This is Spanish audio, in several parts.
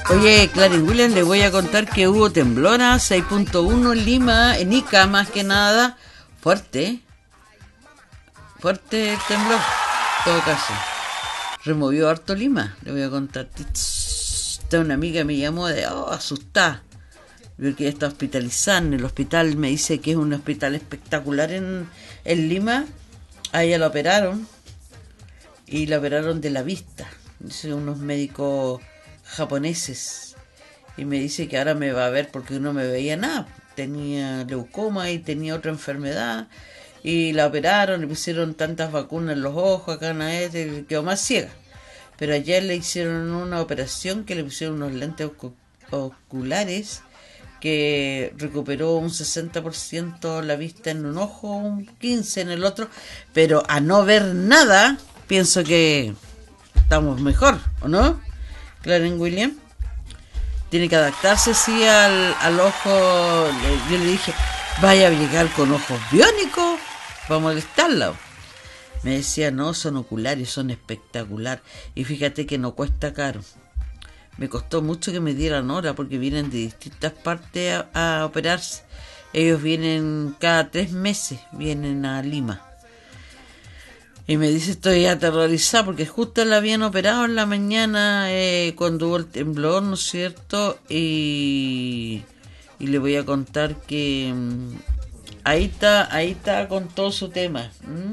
Oye, Clarence Williams, le voy a contar que hubo temblor a 6.1 en Lima, en Ica más que nada. Fuerte el temblor, en todo caso. Removió harto Lima, le voy a contar. Una amiga me llamó de asustada, porque está hospitalizada en el hospital. Me dice que es un hospital espectacular en Lima. A ella la operaron, y la operaron de la vista. Dice, unos médicos japoneses, y me dice que ahora me va a ver porque no me veía nada, tenía leucoma y tenía otra enfermedad, y la operaron, le pusieron tantas vacunas en los ojos, acá nadie quedó más ciega, pero ayer le hicieron una operación que le pusieron unos lentes oculares que recuperó un 60% la vista en un ojo, un 15% en el otro, pero a no ver nada pienso que estamos mejor, ¿o no? Clarence Williams tiene que adaptarse, sí, al ojo. Yo le dije, vaya a llegar con ojos biónicos para molestarla. Me decía, no, son oculares, son espectacular, y fíjate que no cuesta caro. Me costó mucho que me dieran hora porque vienen de distintas partes a operarse. Ellos vienen cada 3 meses, vienen a Lima. Y me dice, estoy aterrorizada porque justo la habían operado en la mañana cuando hubo el temblor, ¿no es cierto? Y le voy a contar que ahí está con todo su tema.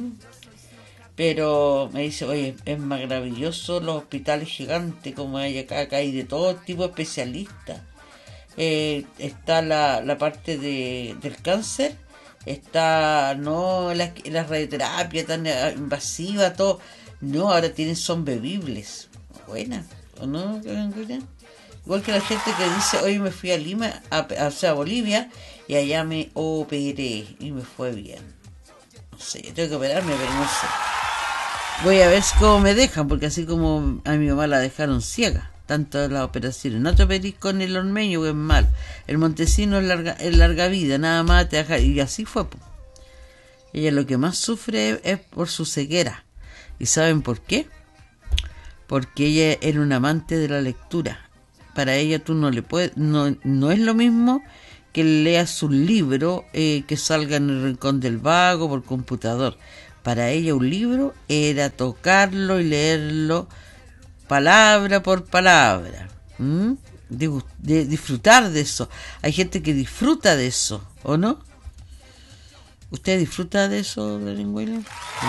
Pero me dice, oye, es maravilloso los hospitales gigantes como hay acá hay de todo tipo de especialistas. Está la parte del cáncer. Está la radioterapia tan invasiva, todo. No, ahora son bebibles. Buena, ¿o no? Igual que la gente que dice, hoy me fui a Lima, a Bolivia, y allá me operé y me fue bien. No sé, tengo que operarme, pero no sé. Voy a ver cómo me dejan, porque así como a mi mamá la dejaron ciega, tanto las operaciones. No te operís con el ormeño, que es mal. El Montesino es larga vida, nada más te deja. Y así fue. Ella lo que más sufre es por su ceguera. ¿Y saben por qué? Porque ella era una amante de la lectura. Para ella tú no le puedes, no es lo mismo que leas un libro que salga en el rincón del vago por computador. Para ella un libro era tocarlo y leerlo palabra por palabra. De disfrutar de eso. Hay gente que disfruta de eso, ¿o no? ¿Usted disfruta de eso, Clarence Williams?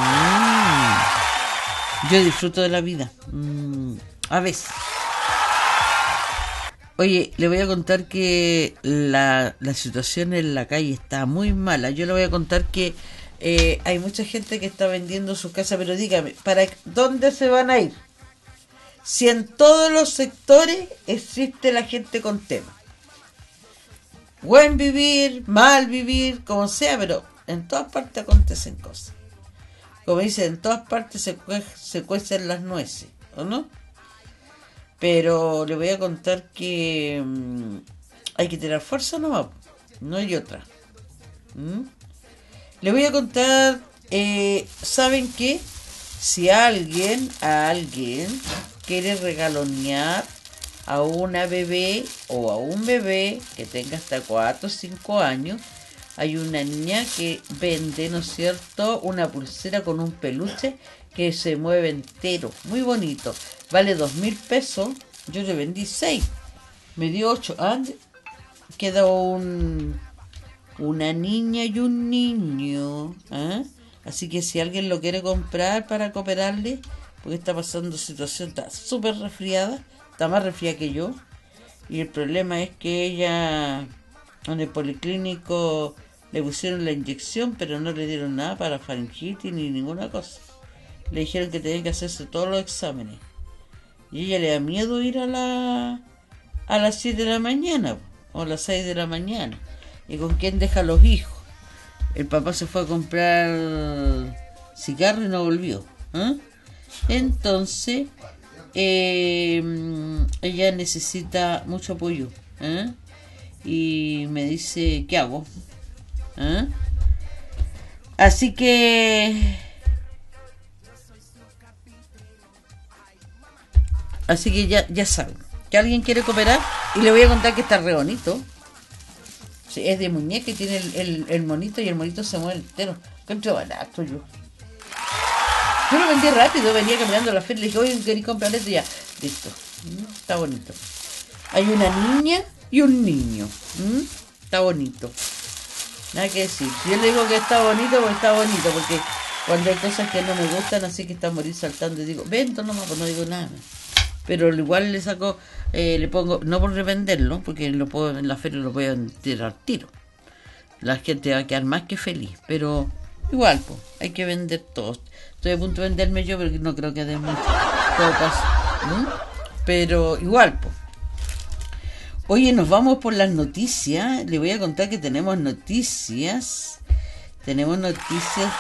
Yo disfruto de la vida. A veces. Oye, le voy a contar que la situación en la calle está muy mala. Yo le voy a contar que hay mucha gente que está vendiendo su casa, pero dígame, ¿para dónde se van a ir? Si en todos los sectores existe la gente con tema. Buen vivir, mal vivir, como sea, pero en todas partes acontecen cosas. Como dicen, en todas partes se cuecen las nueces, ¿o no? Pero le voy a contar que hay que tener fuerza nomás, no hay otra. Le voy a contar, ¿saben qué? Si a alguien quiere regalonear a una bebé o a un bebé que tenga hasta 4 o 5 años, hay una niña que vende, ¿no es cierto?, una pulsera con un peluche que se mueve entero, muy bonito, vale 2.000 pesos, yo le vendí 6, me dio 8, queda una niña y un niño, así que si alguien lo quiere comprar para cooperarle, porque está pasando situación, está súper resfriada, está más resfriada que yo, y el problema es que ella en el policlínico le pusieron la inyección, pero no le dieron nada para faringitis ni ninguna cosa. Le dijeron que tenía que hacerse todos los exámenes, y ella le da miedo ir a las 7 de la mañana o a las 6 de la mañana. ¿Y con quién deja a los hijos? El papá se fue a comprar cigarro y no volvió. Entonces ella necesita mucho apoyo, y me dice, ¿qué hago? Así que ya saben, que alguien quiere cooperar y le voy a contar que está re bonito. Sí, es de muñeca y tiene el monito y el monito se mueve entero. Encuentro barato yo. Yo lo vendí rápido, venía caminando a la feria y le dije, oye, ¿queréis comprar esto? Ya, listo. Está bonito. Hay una niña y un niño. Está bonito. Nada que decir. Yo le digo que está bonito, pues está bonito, porque cuando hay cosas que no me gustan, así que está a morir saltando y digo, vendo nomás, pues no digo nada. Pero igual le saco, le pongo, no por revenderlo, porque lo puedo, en la feria lo voy a vender al tiro. La gente va a quedar más que feliz, pero igual, pues, hay que vender todo. Estoy a punto de venderme yo, pero no creo que dé mucho. Todo caso. Pero igual, pues. Oye, nos vamos por las noticias. Le voy a contar que tenemos noticias. Tenemos noticias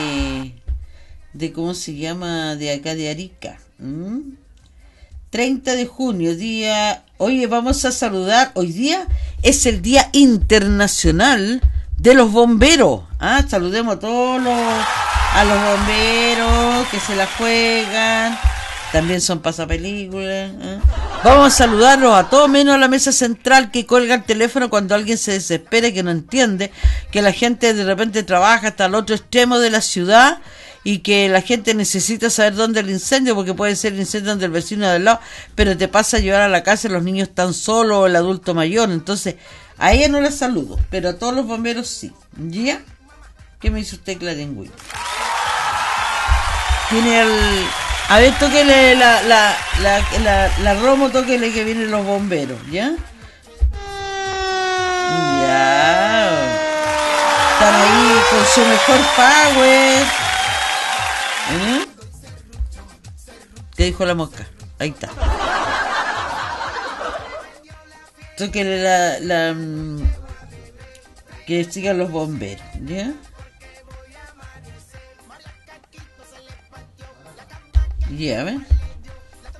de ¿cómo se llama? De acá de Arica. 30 de junio, día... Oye, vamos a saludar. Hoy día es el Día Internacional de los Bomberos. Saludemos a todos a los bomberos que se la juegan. También son pasapelículas. Vamos a saludarlos a todos menos a la mesa central que colga el teléfono cuando alguien se desespera y que no entiende que la gente de repente trabaja hasta el otro extremo de la ciudad y que la gente necesita saber dónde es el incendio, porque puede ser el incendio donde el vecino de al lado, pero te pasa a llevar a la casa y los niños están solos o el adulto mayor. Entonces, a ella no la saludo, pero a todos los bomberos sí. ¿Ya? ¿Qué me dice usted, Clarengüey? Tiene el... A ver, tóquele la Romo, tóquele que vienen los bomberos, ¿ya? Ya. Están ahí con su mejor power. ¿Qué dijo la mosca? Ahí está. Tóquele que sigan los bomberos, ¿ya? Ya, ¿ven?